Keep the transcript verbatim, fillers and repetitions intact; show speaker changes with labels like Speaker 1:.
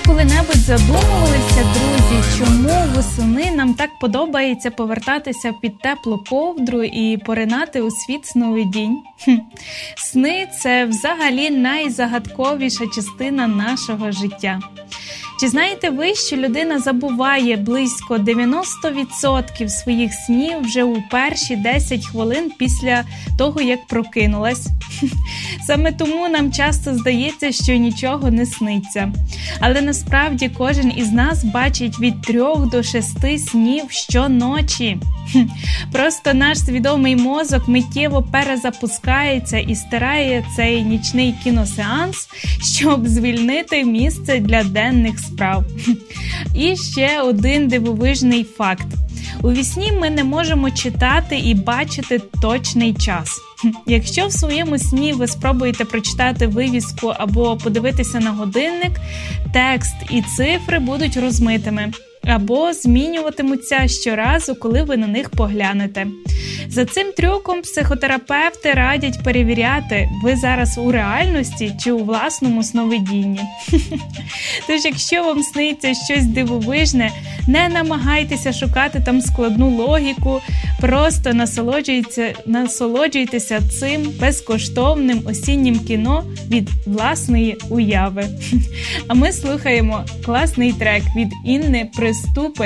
Speaker 1: коли-небудь задумувалися, друзі, чому восени нам так подобається повертатися під теплу ковдру і поринати у світ сновидінь? Хм. Сни – це взагалі найзагадковіша частина нашого життя. Чи знаєте ви, що людина забуває близько дев'яносто відсотків своїх снів вже у перші десять хвилин після того, як прокинулась? Саме тому нам часто здається, що нічого не сниться. Але насправді кожен із нас бачить від трьох до шести снів щоночі. Просто наш свідомий мозок миттєво перезапускається і стирає цей нічний кіносеанс, щоб звільнити місце для денних справ. І ще один дивовижний факт. У вісні ми не можемо читати і бачити точний час. Якщо в своєму сні ви спробуєте прочитати вивіску або подивитися на годинник, текст і цифри будуть розмитими або змінюватимуться щоразу, коли ви на них поглянете. За цим трюком психотерапевти радять перевіряти, ви зараз у реальності чи у власному сновидінні. Тож, якщо вам сниться щось дивовижне, не намагайтеся шукати там складну логіку, просто насолоджуйтеся, насолоджуйтеся цим безкоштовним осіннім кіно від власної уяви. А ми слухаємо класний трек від Інни Приступи